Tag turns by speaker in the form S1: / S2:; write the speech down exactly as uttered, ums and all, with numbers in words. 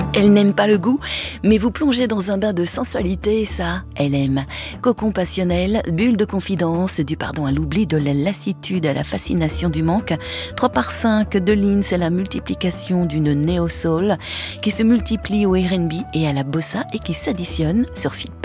S1: Elle n'aime pas le goût, mais vous plongez dans un bain de sensualité, ça, elle aime. Cocon passionnel, bulle de confidence, du pardon à l'oubli, de la lassitude à la fascination du manque. trois par cinq de Lynn, c'est la multiplication d'une néo-soul qui se multiplie au R and B et à la bossa et qui s'additionne sur F I P.